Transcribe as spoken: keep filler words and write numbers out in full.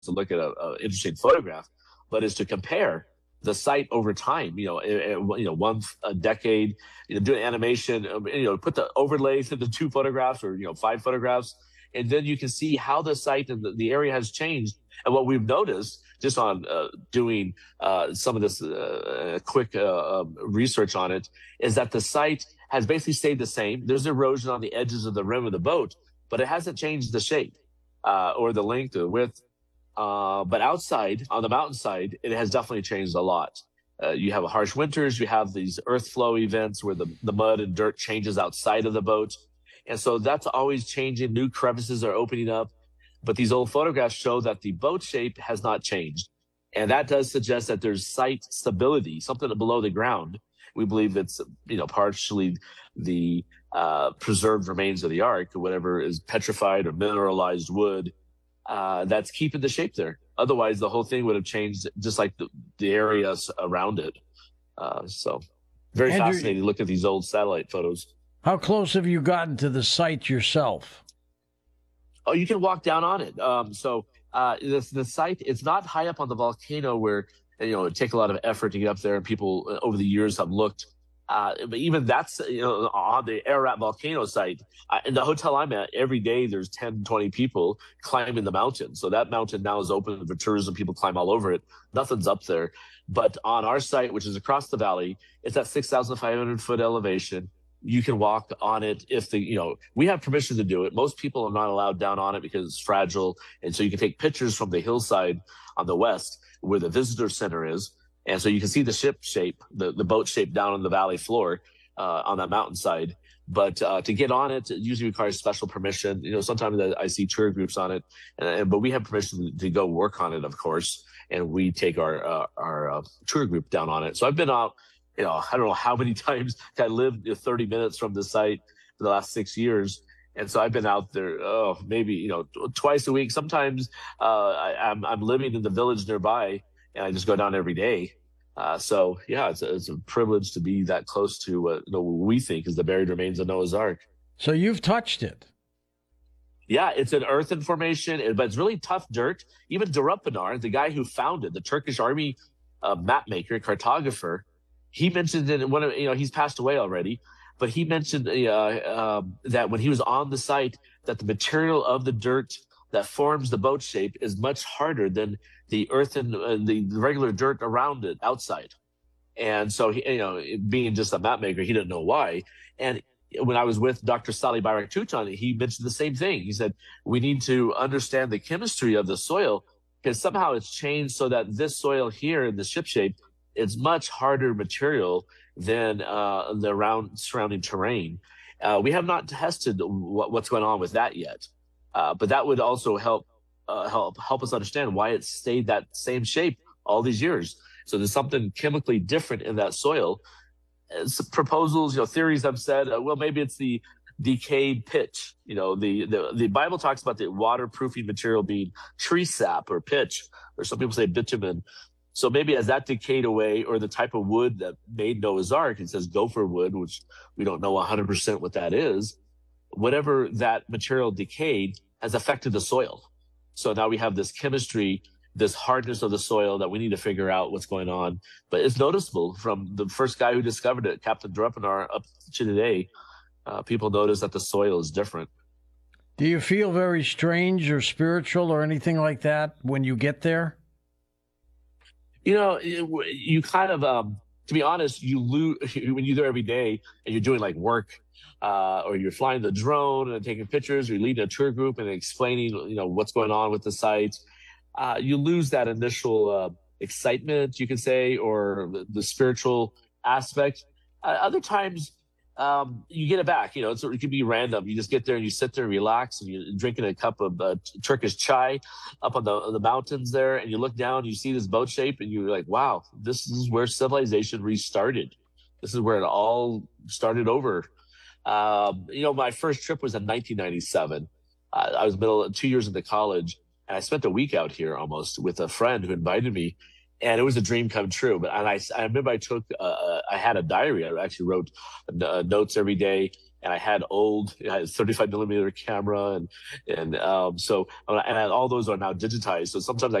to look at a, a interesting photograph, but is to compare the site over time. You know, it, it, you know, one a decade. You know, doing animation. um, You know, put the overlay to the two photographs or you know five photographs, and then you can see how the site and the, the area has changed. And what we've noticed just on uh, doing uh, some of this uh, quick uh, um, research on it is that the site has basically stayed the same. There's erosion on the edges of the rim of the boat, but it hasn't changed the shape uh, or the length or the width. Uh, but outside on the mountainside, it has definitely changed a lot. Uh, you have harsh winters. You have these earth flow events where the, the mud and dirt changes outside of the boat. And so that's always changing. New crevices are opening up. But these old photographs show that the boat shape has not changed. And that does suggest that there's site stability, something below the ground. We believe it's, you know, partially the uh, preserved remains of the Ark, or whatever is petrified or mineralized wood, uh, that's keeping the shape there. Otherwise, the whole thing would have changed, just like the, the areas around it. Uh, so very Andrew, fascinating to look at these old satellite photos. How close have you gotten to the site yourself? Oh, you can walk down on it. Um, so uh, the, the site, it's not high up on the volcano where, you know, it takes a lot of effort to get up there, and people uh, over the years have looked. Uh, but even that's, you know, on the Ararat volcano site, uh, in the hotel I'm at, every day there's ten, twenty people climbing the mountain. So that mountain now is open for tourism. People climb all over it. Nothing's up there. But on our site, which is across the valley, it's at six thousand five hundred foot elevation. You can walk on it if the, you know, we have permission to do it. Most people are not allowed down on it because it's fragile. And so you can take pictures from the hillside on the west where the visitor center is. And so you can see the ship shape, the, the boat shape down on the valley floor uh, on that mountainside. But uh, to get on it, it usually requires special permission. You know, sometimes I see tour groups on it, and, and but we have permission to go work on it, of course. And we take our, uh, our uh, tour group down on it. So I've been out, you know, I don't know how many times. I lived you know, thirty minutes from the site for the last six years. And so I've been out there, oh, maybe, you know, twice a week. Sometimes uh, I, I'm, I'm living in the village nearby, and I just go down every day. Uh, so, yeah, it's a, it's a privilege to be that close to uh, you know, what we think is the buried remains of Noah's Ark. So you've touched it. Yeah, it's an earthen formation, but it's really tough dirt. Even Durapinar, the guy who founded the Turkish army uh, map maker, cartographer, he mentioned in one of, you know, he's passed away already, but he mentioned uh, um, that when he was on the site, that the material of the dirt that forms the boat shape is much harder than the earthen, uh, the regular dirt around it outside. And so, he, you know, being just a map maker, he didn't know why. And when I was with Doctor Salih Bayrak-Tutan, he mentioned the same thing. He said, we need to understand the chemistry of the soil, because somehow it's changed so that this soil here in the ship shape, it's much harder material than uh, the around surrounding terrain. Uh, we have not tested what, what's going on with that yet, uh, but that would also help uh, help help us understand why it stayed that same shape all these years. So there's something chemically different in that soil. It's proposals, you know, theories have said, uh, well, maybe it's the decayed pitch. You know, the, the the Bible talks about the waterproofing material being tree sap or pitch, or some people say bitumen. So maybe as that decayed away, or the type of wood that made Noah's Ark, it says gopher wood, which we don't know one hundred percent what that is, whatever that material decayed has affected the soil. So now we have this chemistry, this hardness of the soil that we need to figure out what's going on. But it's noticeable from the first guy who discovered it, Captain Durapinar, up to today. Uh, people notice that the soil is different. Do you feel very strange or spiritual or anything like that when you get there? You know, you kind of, um, to be honest, you lose when you're there every day and you're doing like work, uh, or you're flying the drone and taking pictures, or you're leading a tour group and explaining, you know, what's going on with the site. Uh, you lose that initial uh, excitement, you can say, or the, the spiritual aspect. Uh, other times, um, you get it back. You know, it's, it can be random. You just get there and you sit there and relax, and you're drinking a cup of uh, Turkish chai up on the on the mountains there, and you look down, you see this boat shape, and you're like, wow, this is where civilization restarted. This is where it all started over. Um, you know, my first trip was in nineteen ninety-seven. Uh, I was middle two years into college, and I spent a week out here almost with a friend who invited me. And it was a dream come true. But and I, I remember I took, uh, I had a diary. I actually wrote uh, notes every day. and I had old, I had thirty-five millimeter camera, and and um, so and I, all those are now digitized. So sometimes I